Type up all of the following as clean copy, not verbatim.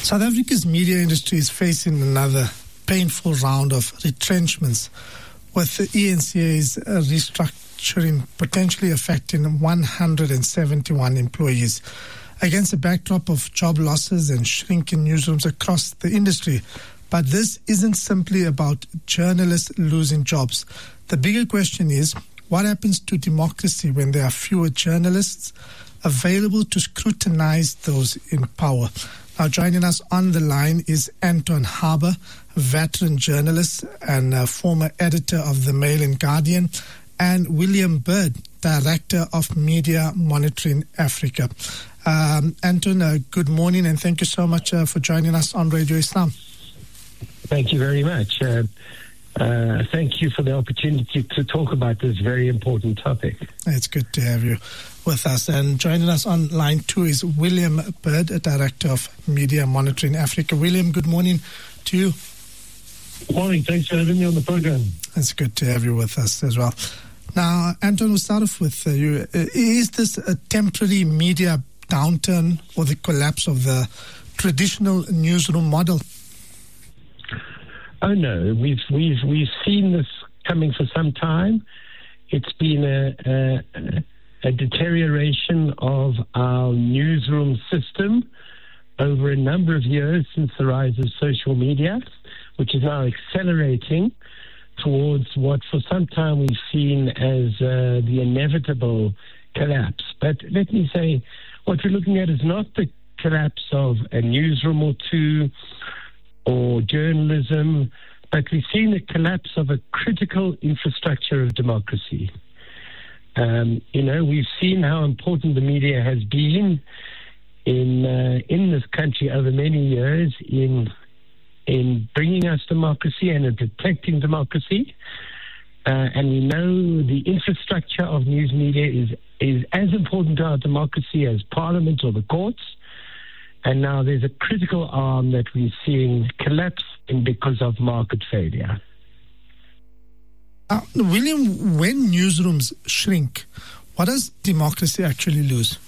South Africa's media industry is facing another painful round of retrenchments, with the ENCA's restructuring potentially affecting 171 employees. Against a backdrop of job losses and shrinking newsrooms across the industry. But this isn't simply about journalists losing jobs. The bigger question is, what happens to democracy when there are fewer journalists available to scrutinize those in power? Now, joining us on the line is Anton Harber, a veteran journalist and former editor of The Mail and Guardian, and William Bird, Director of Media Monitoring Africa. Anton, good morning, and thank you so much for joining us on Radio Islam. Thank you very much. Thank you for the opportunity to talk about this very important topic. It's good to have you with us. And joining us on line 2 is William Bird, Director of Media Monitoring Africa. William, good morning to you. Good morning. Thanks for having me on the program. It's good to have you with us as well. Now, Anton, we'll start off with you. Is this a temporary media downturn or the collapse of the traditional newsroom model? Oh no, we've seen this coming for some time. It's been a deterioration of our newsroom system over a number of years since the rise of social media, which is now accelerating towards what for some time we've seen as the inevitable collapse. But let me say, what we're looking at is not the collapse of a newsroom or two or journalism, but we've seen the collapse of a critical infrastructure of democracy. We've seen how important the media has been in this country over many years in bringing us democracy and in protecting democracy. And we know the infrastructure of news media is as important to our democracy as Parliament or the courts. And now there's a critical arm that we're seeing collapse because of market failure. William, when newsrooms shrink, what does democracy actually lose?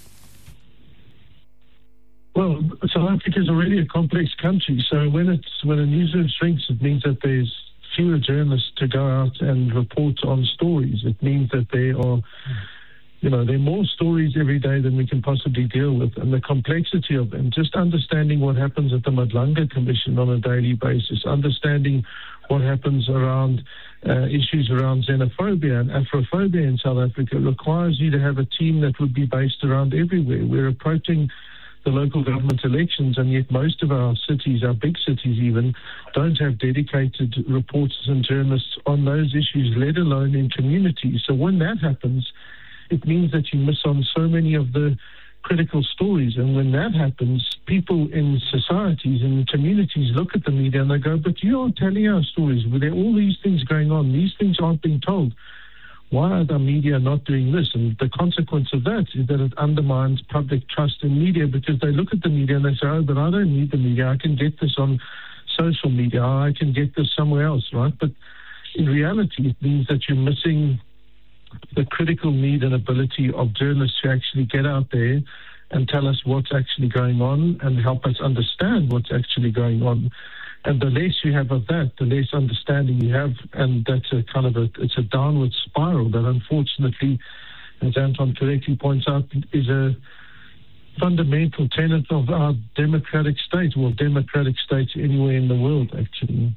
Well, South Africa is already a complex country, so when a newsroom shrinks, it means that there's fewer journalists to go out and report on stories. It means that there are more stories every day than we can possibly deal with, and the complexity of them, just understanding what happens at the Madlanga Commission on a daily basis, understanding what happens around issues around xenophobia and Afrophobia in South Africa requires you to have a team that would be based around everywhere. We're approaching the local government elections, and yet most of our cities, our big cities even, don't have dedicated reporters and journalists on those issues, let alone in communities. So when that happens, it means that you miss on so many of the critical stories. And when that happens, people in societies and communities look at the media and they go, but you aren't telling our stories. There are all these things going on. These things aren't being told. Why are the media not doing this? And the consequence of that is that it undermines public trust in media, because they look at the media and they say, oh, but I don't need the media. I can get this on social media. I can get this somewhere else, right? But in reality, it means that you're missing the critical need and ability of journalists to actually get out there and tell us what's actually going on and help us understand what's actually going on. And the less you have of that, the less understanding you have, and that's it's a downward spiral that unfortunately, as Anton correctly points out, is a fundamental tenet of our democratic state, or democratic states anywhere in the world, actually.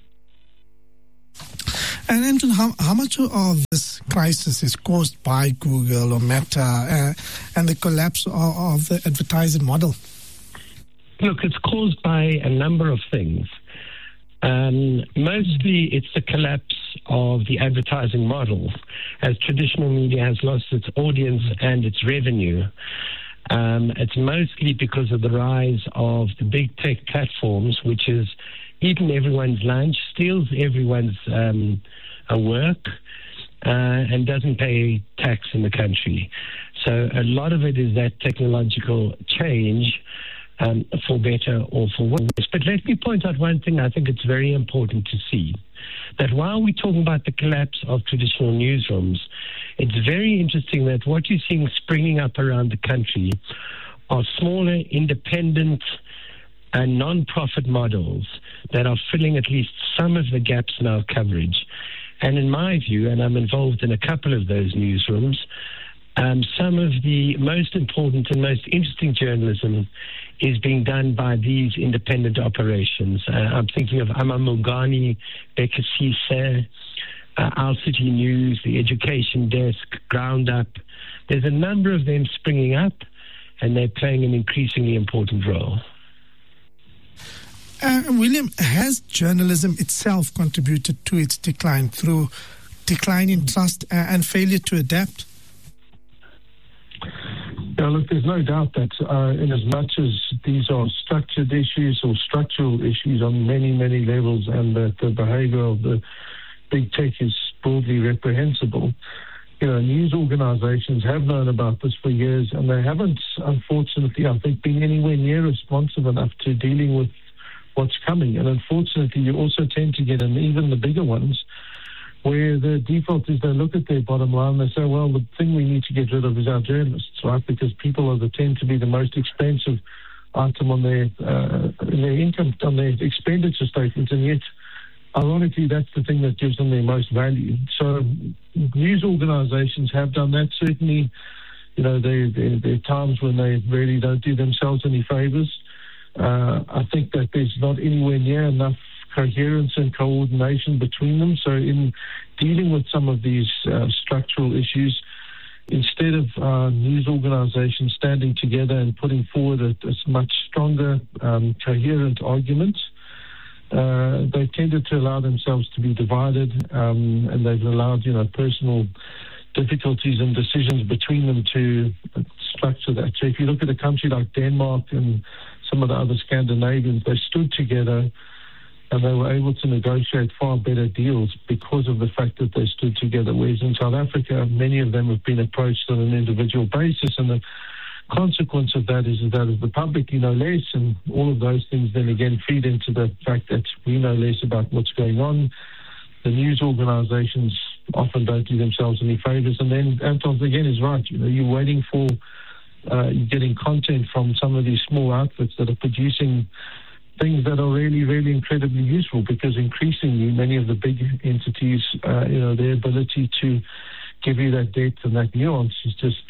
And Anton, how much of this crisis is caused by Google or Meta and the collapse of the advertising model? Look, it's caused by a number of things. Mostly it's the collapse of the advertising model, as traditional media has lost its audience and its revenue. It's mostly because of the rise of the big tech platforms, which is eating everyone's lunch, steals everyone's work, and doesn't pay tax in the country. So a lot of it is that technological change, for better or for worse. But let me point out one thing I think it's very important to see, that while we're talking about the collapse of traditional newsrooms, it's very interesting that what you're seeing springing up around the country are smaller, independent non-profit models that are filling at least some of the gaps in our coverage. And in my view, and I'm involved in a couple of those newsrooms, some of the most important and most interesting journalism is being done by these independent operations. I'm thinking of Amamulgani, Becca Cisse, Our City News, the Education Desk, Ground Up. There's a number of them springing up, and they're playing an increasingly important role. William, has journalism itself contributed to its decline through decline in trust and failure to adapt? Yeah, look, there's no doubt that in as much as these are structured issues or structural issues on many, many levels, and that the behavior of the big tech is broadly reprehensible, news organizations have known about this for years, and they haven't, unfortunately, I think, been anywhere near responsive enough to dealing with what's coming. And unfortunately, you also tend to get in even the bigger ones where the default is they look at their bottom line and they say, well, the thing we need to get rid of is our journalists, right? Because people tend to be the most expensive item on their income, on their expenditure statements, and yet, ironically, that's the thing that gives them their most value. So news organizations have done that. Certainly, there are times when they really don't do themselves any favors. I think that there's not anywhere near enough coherence and coordination between them. So in dealing with some of these structural issues, instead of news organizations standing together and putting forward a much stronger, coherent argument, they've tended to allow themselves to be divided, and they've allowed, personal difficulties and decisions between them to structure that. So if you look at a country like Denmark and some of the other Scandinavians, they stood together and they were able to negotiate far better deals because of the fact that they stood together. Whereas in South Africa, many of them have been approached on an individual basis, and the consequence of that is that the public know less, and all of those things then again feed into the fact that we know less about what's going on. The news organizations often don't do themselves any favors, and then Anton again is right. You're waiting for you're getting content from some of these small outfits that are producing things that are really, really incredibly useful, because increasingly many of the big entities, their ability to give you that depth and that nuance is just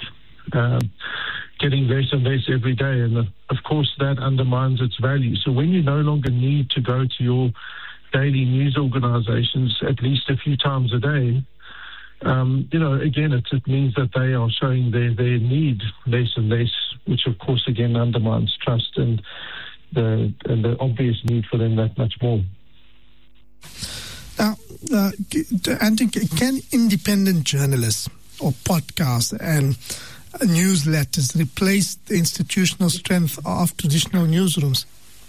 getting less and less every day. And of course, that undermines its value. So when you no longer need to go to your daily news organizations at least a few times a day, again, it means that they are showing their need less and less, which of course again undermines trust and the obvious need for them that much more. Now, Anton, can independent journalists or podcasts and newsletters replace the institutional strength of traditional newsrooms?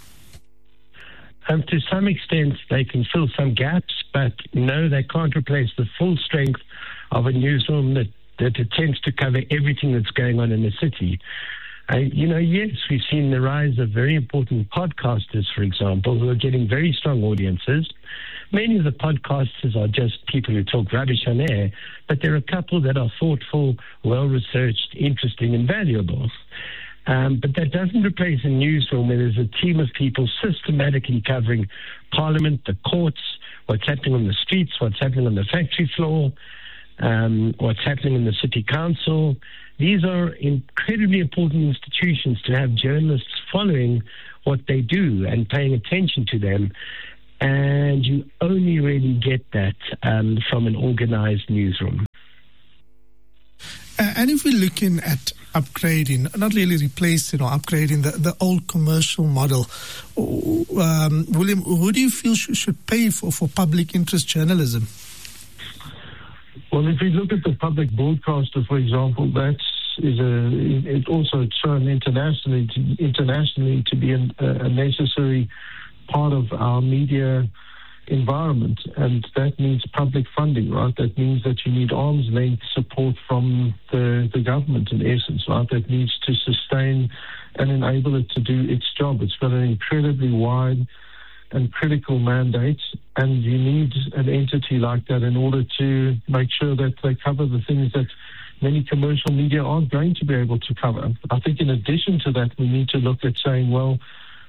To some extent, they can fill some gaps, but no, they can't replace the full strength of a newsroom that attempts to cover everything that's going on in the city. Yes, we've seen the rise of very important podcasters, for example, who are getting very strong audiences. Many of the podcasters are just people who talk rubbish on air, but there are a couple that are thoughtful, well-researched, interesting, and valuable. But that doesn't replace a newsroom where there's a team of people systematically covering Parliament, the courts, what's happening on the streets, what's happening on the factory floor, what's happening in the city council. These are incredibly important institutions to have journalists following what they do and paying attention to them. And you only really get that from an organized newsroom. And if we're looking at upgrading, not really replacing or upgrading the old commercial model, William, who do you feel should pay for public interest journalism? Well, if we look at the public broadcaster, for example, it's also shown internationally to be a necessary part of our media environment, and that means public funding, right? That means that you need arm's length support from the government, in essence, right? That needs to sustain and enable it to do its job. It's got an incredibly wide and critical mandate, and you need an entity like that in order to make sure that they cover the things that many commercial media aren't going to be able to cover. I think in addition to that, we need to look at saying, well,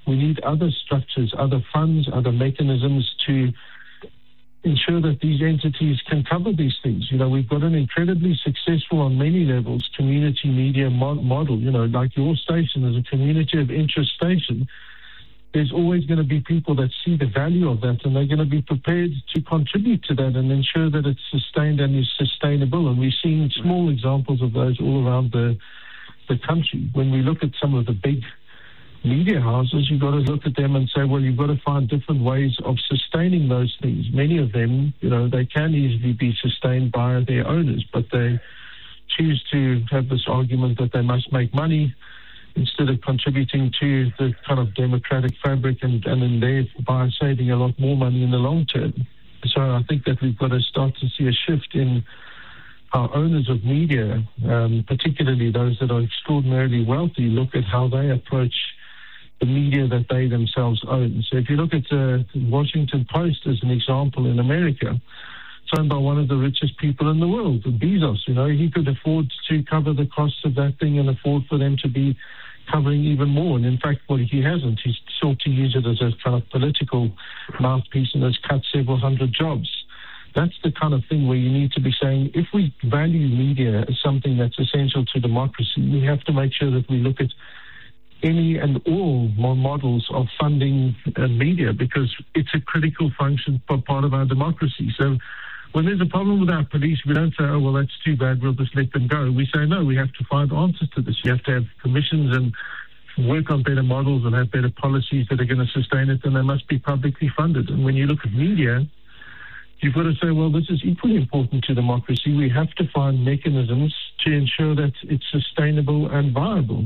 We need other structures, other funds, other mechanisms to ensure that these entities can cover these things. We've got an incredibly successful on many levels community media model, like your station is a community of interest station. There's always going to be people that see the value of that, and they're going to be prepared to contribute to that and ensure that it's sustained and is sustainable. And we're seeing small examples of those all around the country. When we look at some of the big media houses, you've got to look at them and say, well, you've got to find different ways of sustaining those things. Many of them, they can easily be sustained by their owners, but they choose to have this argument that they must make money instead of contributing to the kind of democratic fabric and in thereby saving a lot more money in the long term. So I think that we've got to start to see a shift in how owners of media, particularly those that are extraordinarily wealthy, look at how they approach the media that they themselves own. So if you look at the Washington Post as an example in America, it's owned by one of the richest people in the world, Bezos. He could afford to cover the costs of that thing and afford for them to be covering even more. And in fact, he hasn't. He's sought to use it as a kind of political mouthpiece and has cut several hundred jobs. That's the kind of thing where you need to be saying, if we value media as something that's essential to democracy, we have to make sure that we look at any and all models of funding media, because it's a critical function for part of our democracy. So when there's a problem with our police, we don't say, oh, well, that's too bad, we'll just let them go. We say, no, we have to find answers to this. You have to have commissions and work on better models and have better policies that are going to sustain it, and they must be publicly funded. And when you look at media, you've got to say, well, this is equally important to democracy. We have to find mechanisms to ensure that it's sustainable and viable.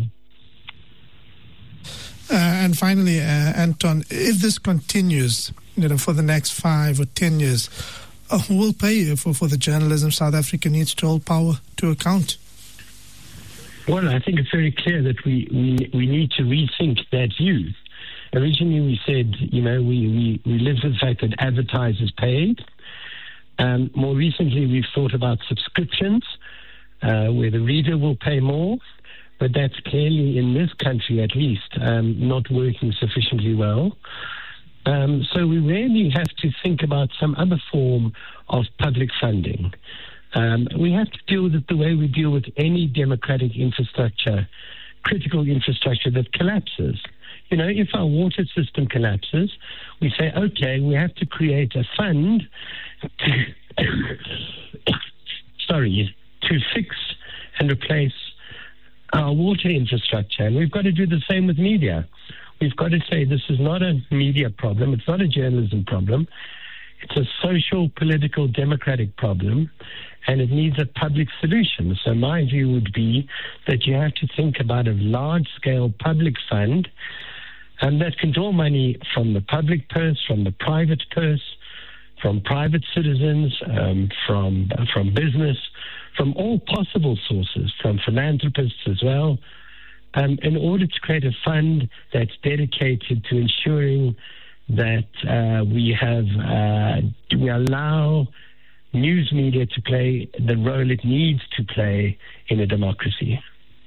And finally, Anton, if this continues, for the next 5 or 10 years, who will pay for the journalism South Africa needs to hold power to account? Well, I think it's very clear that we need to rethink that view. Originally, we said, we live with the fact that advertisers paid. More recently, we've thought about subscriptions, where the reader will pay more. But that's clearly, in this country at least, not working sufficiently well. So we really have to think about some other form of public funding. We have to deal with it the way we deal with any democratic infrastructure, critical infrastructure that collapses. If our water system collapses, we say, okay, we have to create a fund to fix and replace our water infrastructure. And we've got to do the same with media. We've got to say this is not a media problem. It's not a journalism problem. It's a social, political, democratic problem, and it needs a public solution. So my view would be that you have to think about a large-scale public fund that can draw money from the public purse, from the private purse, from private citizens, from business, from all possible sources, from philanthropists as well, in order to create a fund that's dedicated to ensuring that we allow news media to play the role it needs to play in a democracy.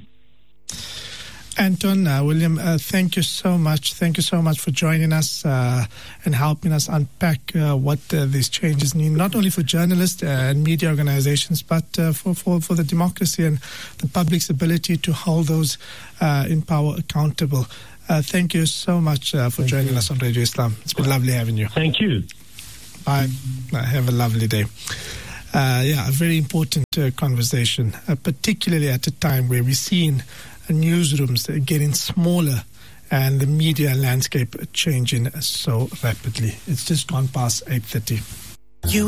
Anton, William, thank you so much. Thank you so much for joining us and helping us unpack what these changes mean, not only for journalists and media organizations, but for the democracy and the public's ability to hold those in power accountable. Thank you so much for joining us on Radio Islam. It's been lovely having you. Thank you. Bye. Have a lovely day. A very important conversation, particularly at a time where we're seeing newsrooms getting smaller and the media landscape changing so rapidly. It's just gone past 8:30.